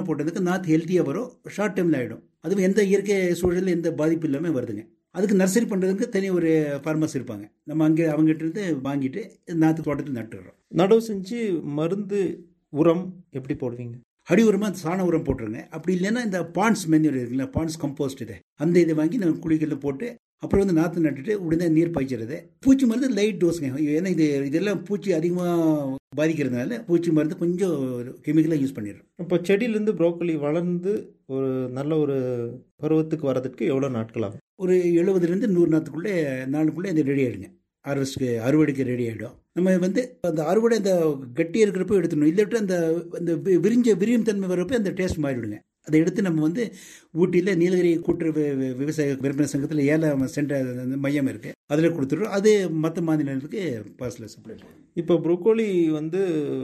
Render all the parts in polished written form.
போட்டதுக்கு நாற்று ஹெல்த்தியாக வரும், ஷார்ட் டைமில் ஆகிடும். அதுவும் எந்த இயற்கை சூழலில் எந்த பாதிப்பு இல்லாமல் வருதுங்க. அதுக்கு நர்சரி பண்ணுறதுக்கு தனி ஒரு ஃபார்மர்ஸ் இருப்பாங்க. நம்ம அங்கே அவங்ககிட்ட இருந்து வாங்கிட்டு நாற்று தோட்டத்தில் நட்டுடுறோம். நடவு செஞ்சு மருந்து உரம் எப்படி போடுவீங்க? அடி உரமாக சாண உரம் போட்டுருங்க. அப்படி இல்லைன்னா இந்த பான்ஸ் மென்யூர் இருக்குல்ல, பான்ஸ் கம்போஸ்ட் அந்த இதை வாங்கி நம்ம குழிகளில் போட்டு அப்புறம் வந்து நாற்று நட்டுட்டு உடனே நீர் பாய்ச்சிடுறது. பூச்சி மருந்து லைட் டோஸுங்க. ஏன்னா இதெல்லாம் பூச்சி அதிகமாக பாதிக்கிறதுனால பூச்சி மருந்து கொஞ்சம் கெமிக்கலாக யூஸ் பண்ணிடுறோம். இப்போ செடியிலேருந்து ப்ரோக்கோலி வளர்ந்து ஒரு நல்ல ஒரு பருவத்துக்கு வரதுக்கு எவ்வளோ நாட்கள் ஆகும்? ஒரு 70 to 100 நாளுக்குள்ளே இது ரெடி ஆகிடுங்க. அறுவடைக்கு ரெடி ஆகிடும். நம்ம வந்து அந்த அறுவடை அந்த கட்டி இருக்கிறப்ப எடுத்துடணும். இல்லாட்டி அந்த விரியும் தன்மை வரப்போ அந்த டேஸ்ட் மாறிவிடுங்க. அதை எடுத்து நம்ம வந்து ஊட்டியில் நீலகிரி கூட்டுறவு விவசாய விற்பனை சங்கத்தில் 7 சென்டர் மையம் இருக்குது, அதில் கொடுத்துட்றோம். அது மற்ற மாநிலங்களுக்கு பார்சலில் சப்ளை பண்ணுறோம். இப்போ ப்ரோக்கோலி வந்து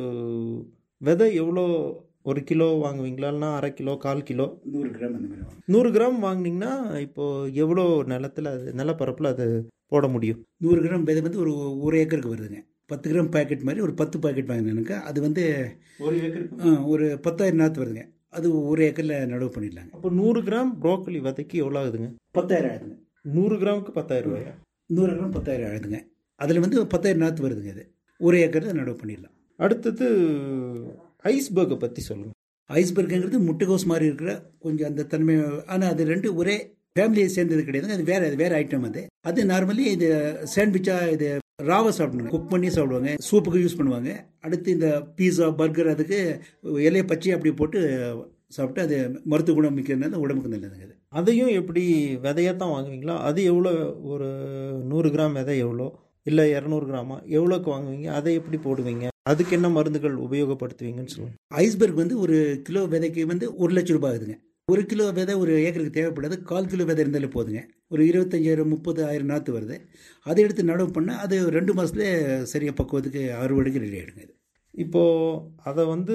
விதை எவ்வளோ, 1 கிலோ வாங்குவீங்களா இல்லைனா அரை கிலோ, 1/4 கிலோ? 100 கிராம் அந்த மாதிரி. 100 கிராம் வாங்கினீங்கன்னா இப்போது எவ்வளோ நிலப்பரப்பில் அது போட முடியும்? 100 கிராம் விதை வந்து ஒரு ஏக்கருக்கு வருதுங்க. 10 கிராம் பேக்கெட் மாதிரி ஒரு 10 பாக்கெட் வாங்கினானுங்க. அது வந்து ஒரு ஏக்கருக்கு ஒரு 10,000 நாற்று வருதுங்க. அது ஒரு ஏக்கரில் நடவு பண்ணிடலாங்க. அப்போ 100 கிராம் ப்ரோக்கோலி விதைக்கு எவ்வளோ ஆகுதுங்க? 10,000 ஆகுதுங்க. 100 கிராமுக்கு 10,000 ரூபாயா? 100 கிராம் 10,000 ஆகுதுங்க. அதில் வந்து 10,000 நாற்று வருதுங்க. அது ஒரு ஏக்கரில் நடவு பண்ணிடலாம். அடுத்தது ஐஸ்பர்கை பற்றி சொல்லுங்கள். ஐஸ்பர்க்குங்கிறது முட்டைகோஸ் மாதிரி இருக்கிற கொஞ்சம் அந்த தன்மை. ஆனால் அது ரெண்டு ஒரே ஃபேமிலியை சேர்ந்தது கிடையாதுங்க. அது வேற ஐட்டம். அது நார்மலி இது சாண்ட்விச்சாக இது ராவை சாப்பிடணும், குக் பண்ணி சாப்பிடுவாங்க, சூப்புக்கு யூஸ் பண்ணுவாங்க. அடுத்து இந்த பீஸா பர்கர் அதுக்கு இலையை பச்சை அப்படி போட்டு சாப்பிட்டு அது மருத்துவ குணம் மிக்கிறதுனால உடம்புக்கு நல்லதுங்க. அதையும் எப்படி விதையாக தான் வாங்குவீங்களா? அது எவ்வளோ, ஒரு 100 கிராம் விதை எவ்வளோ, இல்லை 200 கிராமா எவ்வளோக்கு வாங்குவீங்க? அதை எப்படி போடுவீங்க? அதுக்கு என்ன மருந்துகள் உபயோகப்படுத்துவீங்கன்னு சொல்லுங்கள். ஐஸ்பர்க் வந்து ஒரு கிலோ விதைக்கு வந்து 1 லட்சம் ரூபாய் ஆகுதுங்க. 1 கிலோ விதை ஒரு ஏக்கருக்கு தேவைப்படாது. 1/4 கிலோ விதை இருந்தாலே போதுங்க. ஒரு 25,000 30,000 நாற்று வருது. அதை எடுத்து நடவு பண்ணால் அது 2 மாதத்துலேயே சரியாக பக்குவத்துக்கு அறுவடைக்கு ரெடி ஆகிடுங்க. இப்போது அதை வந்து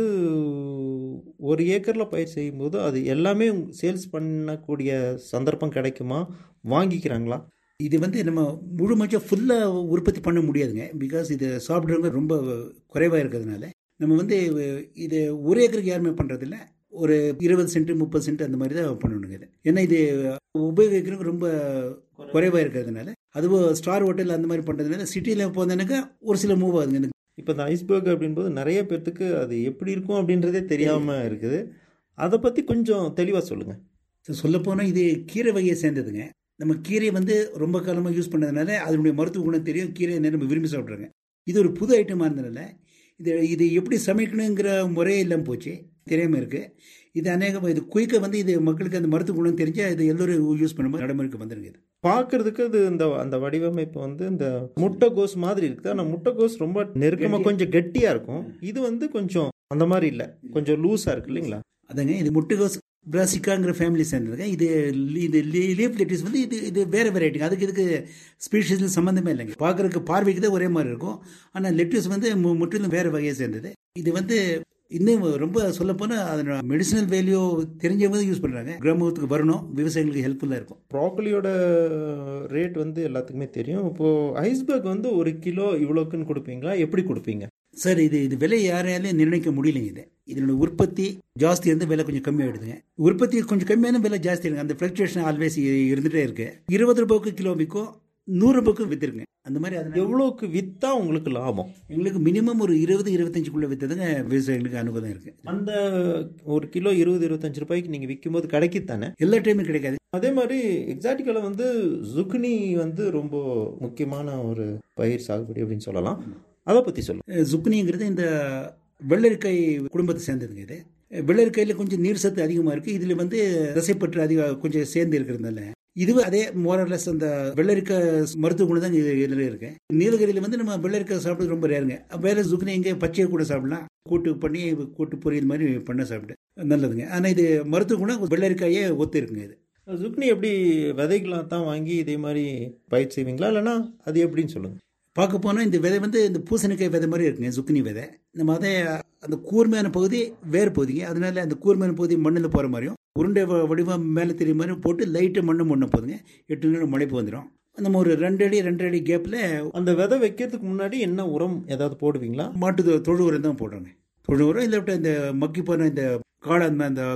ஒரு ஏக்கரில் பயிர் செய்யும்போது அது எல்லாமே சேல்ஸ் பண்ணக்கூடிய சந்தர்ப்பம் கிடைக்குமா? வாங்கிக்கிறாங்களா? இது வந்து நம்ம முழுமையாக ஃபுல்லாக உற்பத்தி பண்ண முடியாதுங்க. பிகாஸ் இது சாப்பிட்றவங்க ரொம்ப குறைவாக இருக்கிறதுனால நம்ம வந்து இது ஒரு ஏக்கருக்கு யாருமே பண்ணுறதில்ல. ஒரு 20 சென்ட் 30 சென்ட் அந்த மாதிரி தான் பண்ணணுங்க. இது ஏன்னா இது உபயோகிக்கிறவங்க ரொம்ப குறைவாக இருக்கிறதுனால, அதுவும் ஸ்டார் ஹோட்டல் அந்த மாதிரி பண்ணுறதுனால சிட்டியில் போனதுனாக்கா ஒரு சில மூவ் ஆகுதுங்க. இப்போ இந்த ஐஸ்பர்க் அப்படின்போது நிறைய பேர்த்துக்கு அது எப்படி இருக்கும் அப்படின்றதே தெரியாமல் இருக்குது. அதை பற்றி கொஞ்சம் தெளிவாக சொல்லுங்கள். சொல்லப்போனால் இது கீரை வகையை சேர்ந்ததுங்க. நம்ம கீரை வந்து ரொம்ப காலமாக யூஸ் பண்ணதுனால அதனுடைய மருத்துவ குணம் தெரியும். கீரை நம்ம விரும்பி சாப்பிட்றாங்க. இது ஒரு புது ஐட்டமாக இருந்ததுனால இது எப்படி சமைக்கணுங்கிற முறையே இல்லாமல் போச்சு, தெரியாமல் இருக்குது. இது இது குயிக்க வந்து இது மக்களுக்கு அந்த மருத்துவ குணம் தெரிஞ்சால் இது எல்லோரும் யூஸ் பண்ணும்போது நடைமுறைக்கு வந்துருங்க. இது பார்க்கறதுக்கு அது அந்த வடிவமைப்பு வந்து இந்த முட்டைகோஸ் மாதிரி இருக்குது. ஆனால் முட்டைகோஸ் ரொம்ப நெருக்கமாக கொஞ்சம் கெட்டியாக இருக்கும். இது வந்து கொஞ்சம் அந்த மாதிரி இல்லை, கொஞ்சம் லூஸாக இருக்கு இல்லைங்களா? அதுங்க இது முட்டைகோஸ் பிராசிக்காங்கிற ஃபேமிலி சேர்ந்ததுங்க. இது லீஃப் லெட்டிஸ் வந்து இது வேறு வெரைட்டிங்க. இதுக்கு ஸ்பீஷீஸில் சம்மந்தமே இல்லைங்க. பார்க்குறதுக்கு பார்வைக்கு தான் ஒரே மாதிரி இருக்கும். ஆனால் லெட்டிஸ் வந்து முற்றிலும் வேறு வகையை சேர்ந்தது. இது வந்து இன்னும் ரொம்ப சொல்லப்போனால் அதனோட மெடிசனல் வேல்யூ தெரிஞ்சவங்க யூஸ் பண்ணுறாங்க. கிராமத்துக்கு வரணும், விவசாயிகளுக்கு ஹெல்ப்ஃபுல்லாக இருக்கும். ப்ரோக்கோலியோட ரேட் வந்து எல்லாத்துக்குமே தெரியும். இப்போது ஐஸ்பர்க் வந்து 1 கிலோ இவ்வளோக்குன்னு கொடுப்பீங்களா? எப்படி கொடுப்பீங்க சார்? இது விலை யாராலையும் நிர்ணயிக்க முடியலைங்க. இதனோட உற்பத்தி ஜாஸ்தி இருந்து விலை கொஞ்சம் கம்மியாகிடுதுங்க. உற்பத்தி கொஞ்சம் கம்மியான விலை ஜாஸ்தி இருக்கு. அந்த ஃப்ளக்சுவேஷன் ஆல்வேஸ் இருந்துகிட்டே இருக்கு. 20 ரூபாய்க்கு கிலோ விற்கும், 100 ரூபாய்க்கு விற்றுருங்க. அந்த மாதிரி அது எவ்வளோக்கு விற்றா உங்களுக்கு லாபம்? எங்களுக்கு மினிமம் ஒரு 20-25 விற்றதுங்க விவசாயிகளுக்கு அனுபவம் இருக்குது. அந்த 1 கிலோ 20-25 ரூபாய்க்கு நீங்கள் விற்கும்போது கிடைக்குத்தானே? எல்லா டைமும் கிடைக்காது. அதே மாதிரி எக்ஸாட்டிக்கால வந்து ஜுக்னி வந்து ரொம்ப முக்கியமான ஒரு பயிர் சாகுபடி அப்படின்னு சொல்லலாம். அதை பற்றி சொல்லுங்கள். ஜுக்னிங்கிறது இந்த வெள்ளரிக்காய் குடும்பத்தை சேர்ந்ததுங்க. இது வெள்ளரிக்காயில் கொஞ்சம் நீர் சத்து அதிகமாக இருக்குது. இதில் வந்து தசைப்பற்று கொஞ்சம் சேர்ந்து இருக்கிறதுனால இதுவே அதே மோரலஸ் அந்த வெள்ளரிக்காய் மருத்துவ குணம் தான் இதில் இருக்கு. நீலகிரியில் வந்து நம்ம வெள்ளரிக்காய் சாப்பிட்றது ரொம்ப ரேருங்க. வேற ஜுக்னி இங்கே பச்சையை கூட சாப்பிடலாம், கூட்டு பொரியல் மாதிரி பண்ண சாப்பிட்டு நல்லதுங்க. ஆனால் இது மருத்துவ குணம் வெள்ளரிக்காயே ஒத்து இருக்குங்க. இது ஜுக்னி எப்படி விதைகளாக தான் வாங்கி இதே மாதிரி பயிர் செய்வீங்களா இல்லைனா அது எப்படின்னு சொல்லுங்கள். பார்க்க போனால் இந்த விதை வந்து இந்த பூசணிக்காய் விதை மாதிரி இருக்குங்க. ஜுக்னி விதை நம்ம அதே அந்த கூர்மையான பகுதி வேறு பகுதிங்க. அதனால அந்த கூர்மையான பகுதி மண்ணில் போகிற மாதிரியும் உருண்டை வடிவம் மேலே தெரிய மாதிரி போட்டு லைட்டாக மண்ணை போதுங்க. 8 நாள் முளைப்பு வந்துடும். நம்ம ஒரு 2 அடி கேப்பில் அந்த விதை வைக்கிறதுக்கு முன்னாடி என்ன உரம் ஏதாவது போடுவீங்களா? மாட்டு தொழு உரம் தான் போடுறோங்க. தொழு உரம் இல்லை இந்த மக்கி போன இந்த காடை அந்த